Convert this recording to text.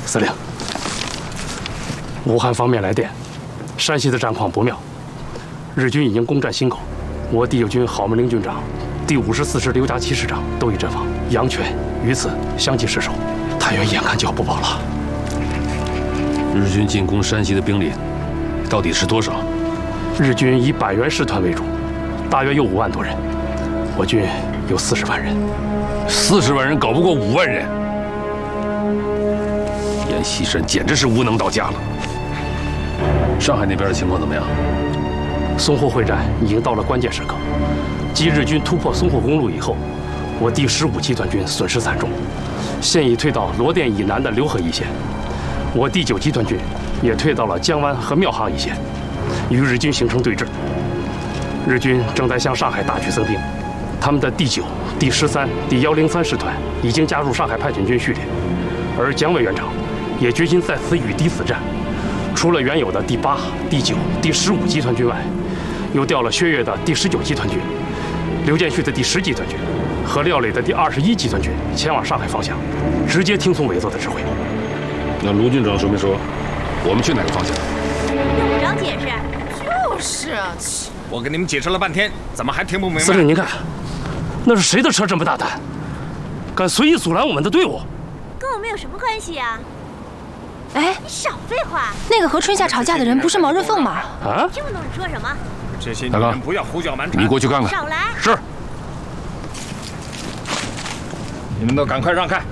司令，武汉方面来电，山西的战况不妙，日军已经攻占忻口，我第9军郝明陵军长、第54师刘家期师长都已阵亡，杨全于此相继失守，太原眼看就要不保了。 日军进攻山西的兵力到底是多少？ 日军以百元师团为主，大约有5万多人，我军有40万人。 40万人搞不过5万人，阎锡山简直是无能到家了。上海那边的情况怎么样？ 淞沪会战已经到了关键时刻，继日军突破淞沪公路以后，我第15集团军损失惨重，现已退到罗店以南的浏河一线。我第9集团军也退到了江湾和庙行一线，与日军形成对峙。日军正在向上海大举增兵，他们的第9、第13、第103师团已经加入上海派遣军序列，而蒋委员长也决心在此与敌死战。除了原有的第8、第9、第15集团军外，又调了薛岳的第19集团军、刘建绪的第10集团军和廖磊的第21集团军前往上海方向，直接听从委座的指挥。 那卢军长说没说，我们去哪个方向？ 用不着解释。 就是啊， 我跟你们解释了半天，怎么还听不明白？ 司令，您看，那是谁的车这么大胆，敢随意阻拦我们的队伍？ 跟我们有什么关系啊？ 哎， 你少废话！ 那个和春夏吵架的人不是毛润凤吗？ 啊？ 听不懂你说什么？ 这些女人不要胡搅蛮缠。 你过去看看。 少来！ 是。 你们都赶快让开！